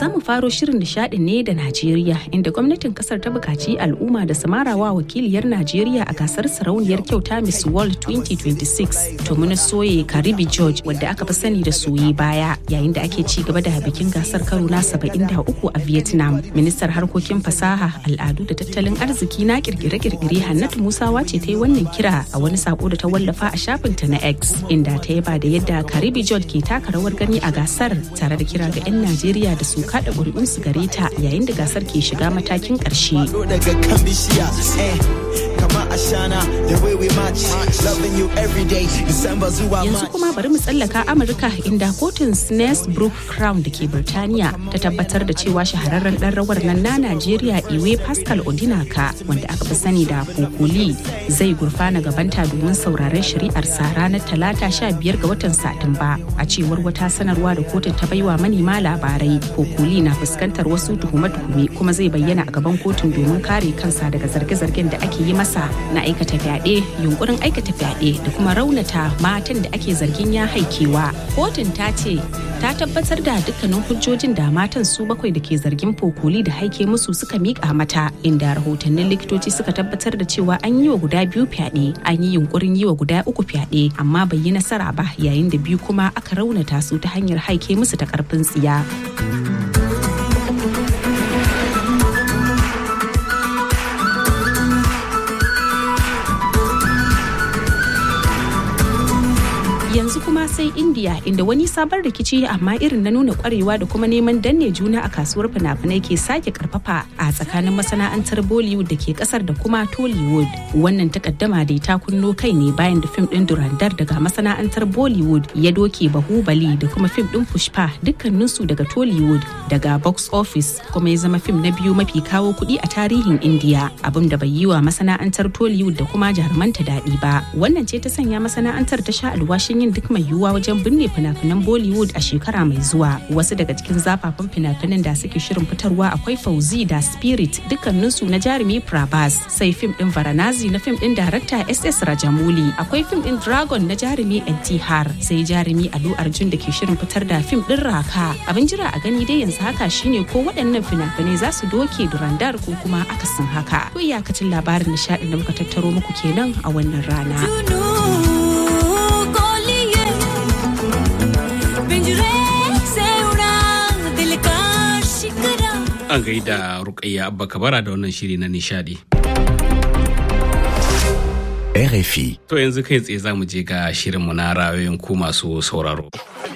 za mu faro shirin nishadin ne da Najeriya inda gwamnatin kasar ta bukaci al'umma da samarawa wakiliyar Najeriya a gasar sarauniyar kyauta Miss World 2026 to muna soye Karibi George wadda aka fi sani da soye baya yayin da ake ci gaba da bikin gasar karo na 73 a Vietnam. Ministar harkokin fasaha, al'adu da tattalin arziki na kirkire-kirkire Hannatu Musawa ce ta yi wannan kira a wani sako da ta wallafa a shafinta na X inda ta yaba da yadda Karibi George ke taka rawar gani a gasar tare da kira ga 'yan Najeriya da su kada ƙuri'unsu gare ta yayin da gasar ke shiga matakin ƙarshe. Yanzu kuma bari mu tsallaka Amurka inda kotun Snaresbrook Crown da ke Birtaniya ta tabbatar da cewa shahararren ɗan rawar nan na Najeriya Iwe Pascal Odinaka wanda aka fi sani da Kokoli zai gurfana gabanta domin sauraron shari'arsa ranar Talata 15 ga watan Satumba. A cewar wata sanarwa da kotun ta baiwa manema labarai, Kokoli na fuskantar wasu tuhume-tuhume kuma zai bayyana a gaban kotun domin kare kansa daga zarge-zargen da ake yi masa na aikata fyaɗe, yunkurin aikata fyaɗe da kuma raunata matan da ake zargin ya haikewa. Kotun ta ce ta tabbatar da dukkanin hujjojin da matan su 7 da ke zargin Kokoli da haike musu suka miƙa mata, inda rahotannin likitoci suka tabbatar da cewa an yi wa guda 2 fyaɗe, an yi yunkurin yi wa guda 3 fyaɗe amma bai yi nasara ba, yayin da 2 kuma aka raunata su ta hanyar haike musu ta ƙarfin tsiya. Yanzu kuma sai India inda wani sabon rikici amma irin na nuna kwarewa da kuma neman danne juna a kasuwar fina-finai ke sake karfafa a tsakanin masana'antar Bollywood da ke kasar da kuma Tollywood. Wannan takaddama dai ta kunno kai ne bayan da fim din Durandar daga masana'antar Bollywood ya doke Bahubali da kuma fim din Pushpa dukkaninsu daga Tollywood daga box office, kuma ya zama fim na biyu mafi kawo kuɗi a tarihin India, abin da bai yi wa masana'antar Tollywood da kuma jarumanta daɗi ba. Wannan ce ta sanya masana'antar ta sha alwashin yin duk mai yiwuwa wajen binne fina-finan Bollywood a shekara mai zuwa. Wasu daga cikin zafafan fina-finan da suke shirin fitarwa akwai Fauzi da Spirit dukkaninsu na jarumi Prabhas, sai fim din Varanasi na fim din darakta SS Rajamouli, akwai fim din Dragon na jarumi NTR, sai jarumi Allu Arjun da ke shirin fitar da fim din Raka. Abin jira a gani dai yanzu haka shine ko waɗannan fina-finai za su doke Durandar ko kuma akasin haka. Ko iyakacin labarin nishaɗin da muka tattaro muku kenan a wannan rana. An gaida Rukayya Abba Kabara da wannan shiri na nishadi. RFI. To yanzu kai tsaye za mu je ga shirinmu na ra'ayoyin ku masu sauraro.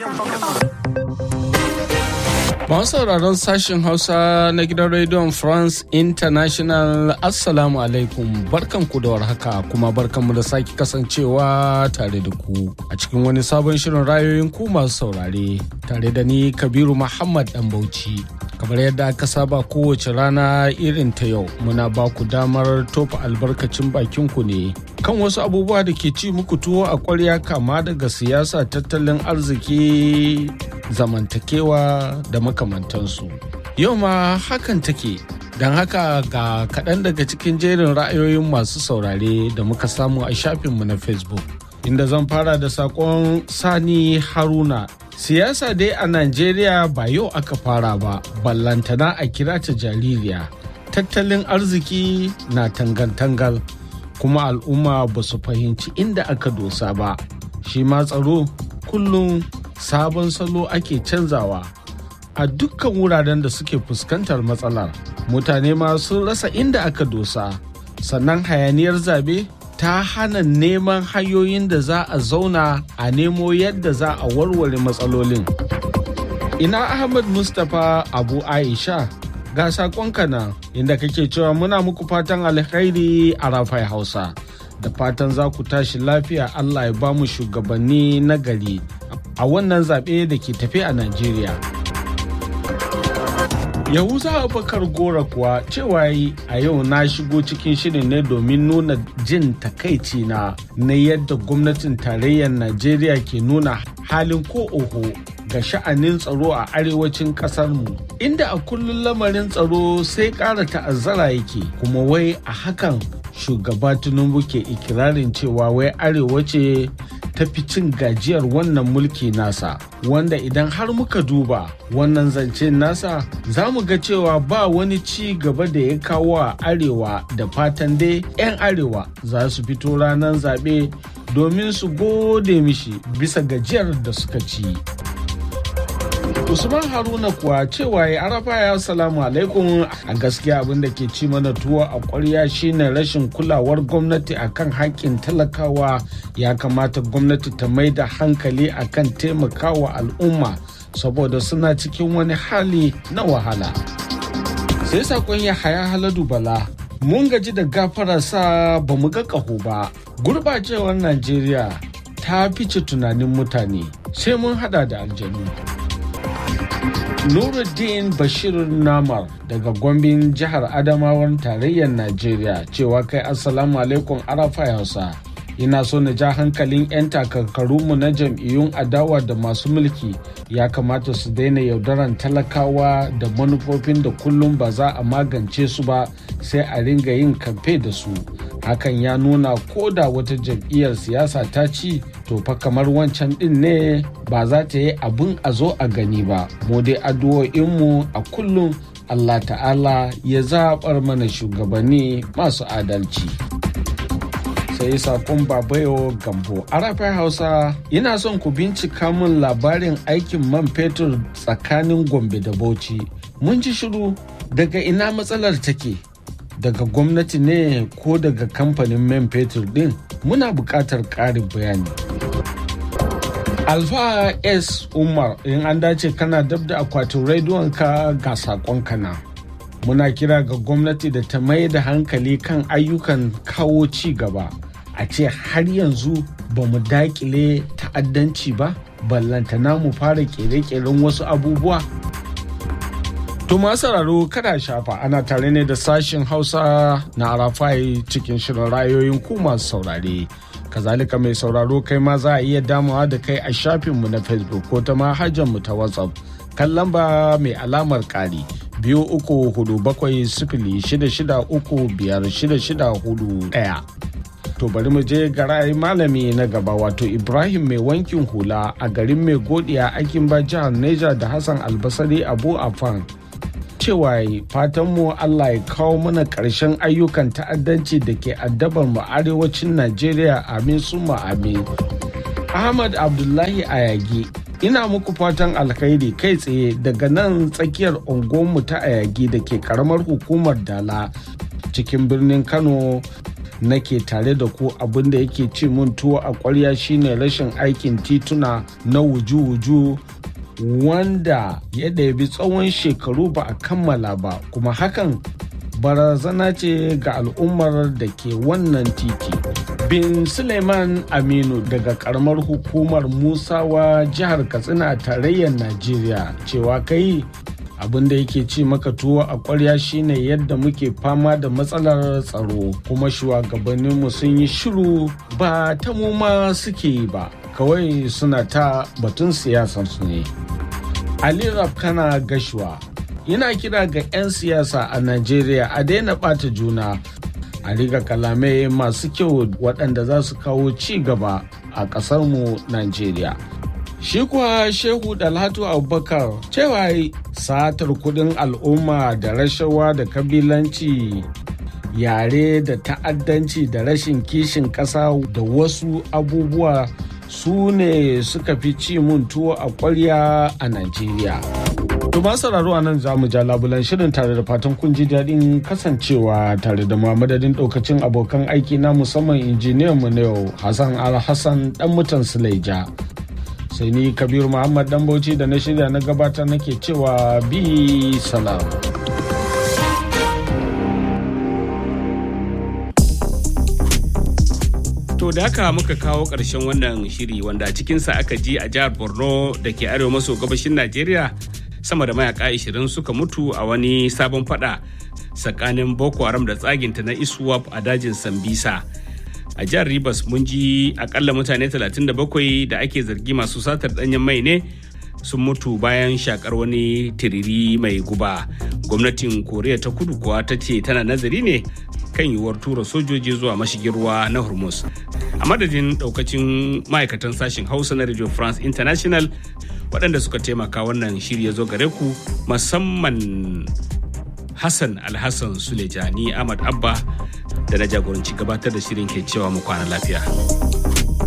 Masu sauraron sashen Hausa na gidan rediyon France International, Assalamu alaikum, barkanku da warhaka kuma barkanmu da sake kasancewa tare da ku a cikin wani sabon shirin rayoyin ku masu saurare tare da ni Kabiru Muhammad Dan Bauchi. Kamar yadda aka saba kowace rana irin ta yau muna ba ku damar tofa albarkacin bakinku ne kan wasu abubuwa da ke ci muku tuwo a ƙwarya, kama daga siyasa, tattalin arziki, zamantakewa da makamantansu. Yau ma hakan take, don haka ga kaɗan daga cikin jerin ra'ayoyin masu saurare da muka samu a shafinmu na Facebook, inda zan fara da saƙon Sani Haruna. Siyasa dai a Najeriya ba yau aka fara ba, ballantana a kira ta jaririya. Tattalin arziki na tangal-tangal, kuma al'umma ba su fahimci inda aka dosa ba. Shi ma tsaro kullum sabon salo ake canzawa. A dukkan wuraren da suke fuskantar matsalar, mutane ma sun rasa inda aka dosa. Sannan hayaniyar zabe ta hana neman hanyoyin da za a zauna a nemo yadda za a warware matsalolin. Ina Ahmad Mustapha Abu Aisha, ga sakonka nan inda kake cewa muna muku fatan alkhairi a Rafai Hausa. Da fatan za ku tashi lafiya, Allah ya ba mu shugabanni na gari a wannan zaɓe da ke tafe a Najeriya. Yahuza Abubakar Gora kuwa cewa yi a yau na shigo cikin shirin ne domin nuna jin takaici na yadda gwamnatin tarayyar Najeriya ke nuna halin ko oho ga sha'anin tsaro a arewacin ƙasarmu, inda a kullum lamarin tsaro sai ƙara ta'azzara yake, kuma wai a hakan shugaba Tinubu ke ikirarin cewa wai arewa ce ta fi cin gajiyar wannan mulki nasa, wanda idan har muka duba wannan zance nasa za mu ga cewa ba wani ci gaba da ya kawo a arewa, da fatan dai 'yan arewa za su fito ranar zaɓe domin su gode mishi bisa gajiyar da suka ci. Usman Haruna kuwa cewa ya arafa ya salamu alaikum, a gaskiya abin da ke ci mana tuwo a ƙwarya shine rashin kulawar gwamnati akan haƙƙin talakawa. Ya kamata gwamnati ta mai da hankali akan taimakawa al'umma saboda suna cikin wani hali na wahala. Sai sakon ya haya Haladu Bala, mun gaji da gafararsa ba mu ga ƙaho ba. Gurbacewar Najeriya ta fice tunanin mutane, sai mun hada da aljanu. Nuruddin Bashir Namar daga Gombin jihar Adamawan tarayyar Najeriya cewa kai assalamu alaikum arafa Hausa. Ina so na ja hankalin 'yan takarkarunmu na jam'iyyun adawa da masu mulki, ya kamata su daina yaudaran talakawa da manufofin da kullum ba za a magance su ba, sai a ringa yin kamfe da su. Hakan ya nuna ko da wata jam'iyyar siyasa ta ci, to fa kamar wancan din ne ba za ta yi abin a zo a gani ba. Mu dai addu'o'inmu a kullum Allah ta'ala ya zaɓar mana shugabanni masu adalci. Sai sakon Babayo Gambo, Arafai Hausa, ina son ku bincika min labarin aikin man fetur tsakanin Gombe da Bauchi. Mun ji shiru, daga ina matsalar take? Daga gwamnati ne ko daga kamfanin man fetur din? Muna buƙatar ƙarin bayani. Alfa S. Umar, in an dace kana dab da akwatin rediyonka ga sakon kana. Muna kira ga gwamnati da ta mai da hankali kan ayyukan kawo ci gaba. A ce har yanzu ba mu dakile ta'addanci ba, ballantana mu fara kere-keren wasu abubuwa. To masu sauraro kada shafa, ana tare ne da sashen Hausa na Arafai cikin shirin rayoyin ku masu saurare. Kazalika mai sauraro kai ma za a iya damawa da kai a shafinmu na Facebook ko ta manhajarmu ta WhatsApp kan lamba mai alamar ƙari 23476635641. To bari mu je ga ra'ayin malami na gaba, wato Ibrahim mai wankin hula a garin mai godiya Akinba jihar Neja da Hassan Albasari Abu Afan. Cewa fatanmu Allah ya kawo mana ƙarshen ayyukan ta'addanci da ke addabar mu arewacin Najeriya, amin summa amin. Ahmad Abdullahi Ayagi, ina muku fatan alkhairi kai tsaye daga nan tsakiyar unguwarmu ta Ayagi da ke karamar hukumar Dala cikin birnin Kano. Nake tare da ku, abin da yake ci mun tuwo a ƙwarya shine rashin aikin tituna na wuju-wuju wanda ya ɗabi tsawon shekaru ba a kammala ba, kuma hakan barazana ce ga al'ummar da ke wannan titi. Bin Suleiman Aminu daga karamar hukumar Musawa jihar Katsina tarayyar Najeriya cewa kai abin da yake ci maka tuwo a ƙwarya shine yadda muke fama da matsalar tsaro, kuma shugabanninmu sun yi shiru, ba ta mu ma suke yi ba, kawai suna ta batun siyasarsu ne. Ali Rafkana Gashuwa, yana kira ga 'yan siyasa a Najeriya a daina ɓata juna, a riga kalamai masu kyau waɗanda za su kawo ci gaba a ƙasarmu Najeriya. Shi kuwa Shehu Dalhatu Abubakar cewa satar kudin al'umma da rashawa da kabilanci, yare da ta'addanci da rashin kishin ƙasa da wasu abubuwa su ne suka fi ci mun tuwo a ƙwarya a Najeriya. To masu sauraro a nan za mu ja labulan shirin tare da fatan kun ji daɗin kasancewa tare da madadin ɗaukacin abokan aiki na musamman injiniyan mu na yau Hassan Al-Hassan ɗan mutan Suleja. Sai ni Kabir Muhammad dan Bauchi da na shirya na gabatar nake cewa bi salam. To da haka muka kawo ƙarshen wannan shiri wanda a cikinsa aka ji a jihar Borno da ke arewa maso gabashin Najeriya sama da mayaka 20 suka mutu a wani sabon fada tsakanin Boko Haram da tsaginta na ISWAP a dajin Sambisa. A jihar Rivers mun ji akalla mutane 37 da ake zargi masu satar danyen mai ne sun mutu bayan shakar wani tiriri mai guba. Gwamnatin Koriya ta Kudu kuwa ta ce tana nazari ne kan yiwuwar tura sojoji zuwa mashigin ruwa na Hormuz. A madadin daukacin ma'aikatan sashen Hausa na Radio France International waɗanda suka taimaka wannan shiri ya zo gare ku, musamman Hassan Alhassan Sulejani, Ahmad Abba da na jagoranci gabatar da shirin ke cewa mu kwana lafiya.